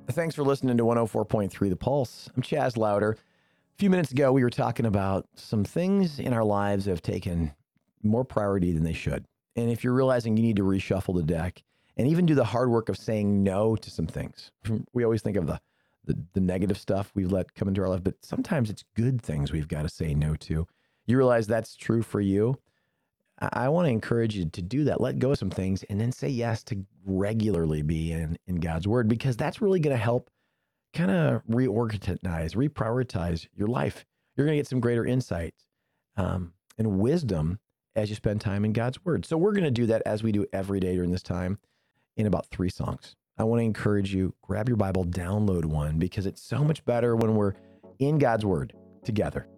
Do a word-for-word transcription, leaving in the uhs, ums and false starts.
Thanks for listening to one oh four point three The Pulse. I'm Chaz Louder. A few minutes ago, we were talking about some things in our lives that have taken more priority than they should. And if you're realizing you need to reshuffle the deck and even do the hard work of saying no to some things, we always think of the, the, the negative stuff we've let come into our life, but sometimes it's good things we've got to say no to. You realize that's true for you. I want to encourage you to do that. Let go of some things and then say yes to regularly be in, in God's word, because that's really going to help kind of reorganize, reprioritize your life. You're going to get some greater insight um, and wisdom as you spend time in God's word. So we're going to do that as we do every day during this time in about three songs. I want to encourage you, grab your Bible, download one, because it's so much better when we're in God's word together.